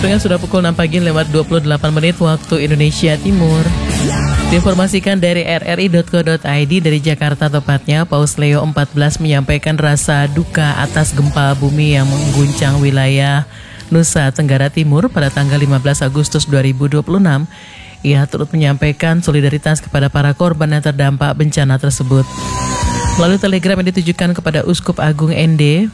Dengan sudah pukul 6 pagi lewat 28 menit waktu Indonesia Timur. Diinformasikan dari rri.co.id dari Jakarta tepatnya, Paus Leo XIV menyampaikan rasa duka atas gempa bumi yang mengguncang wilayah Nusa Tenggara Timur pada tanggal 15 Agustus 2026. Ia turut menyampaikan solidaritas kepada para korban yang terdampak bencana tersebut. Melalui telegram yang ditujukan kepada Uskup Agung ND,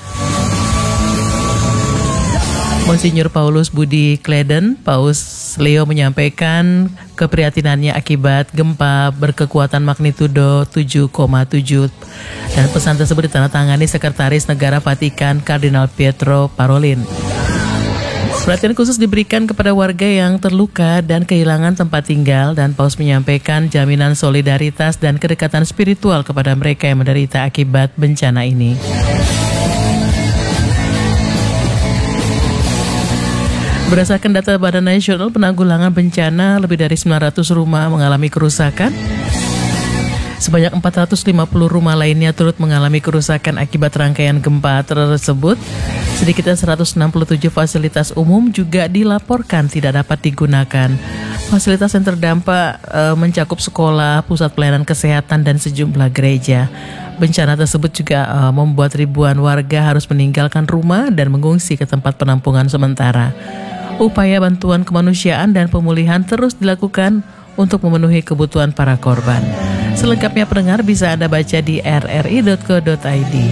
Monsinyur Paulus Budi Kleden, Paus Leo menyampaikan keprihatinannya akibat gempa berkekuatan magnitudo 7,7 dan pesan tersebut ditandatangani Sekretaris Negara Vatikan Kardinal Pietro Parolin. Perhatian khusus diberikan kepada warga yang terluka dan kehilangan tempat tinggal, dan Paus menyampaikan jaminan solidaritas dan kedekatan spiritual kepada mereka yang menderita akibat bencana ini. Berdasarkan data Badan Nasional Penanggulangan Bencana, lebih dari 900 rumah mengalami kerusakan. Sebanyak 450 rumah lainnya turut mengalami kerusakan akibat rangkaian gempa tersebut. Sedikitnya 167 fasilitas umum juga dilaporkan tidak dapat digunakan. Fasilitas yang terdampak mencakup sekolah, pusat pelayanan kesehatan, dan sejumlah gereja. Bencana tersebut juga membuat ribuan warga harus meninggalkan rumah dan mengungsi ke tempat penampungan sementara. Upaya bantuan kemanusiaan dan pemulihan terus dilakukan untuk memenuhi kebutuhan para korban. Selengkapnya pendengar bisa Anda baca di rri.co.id.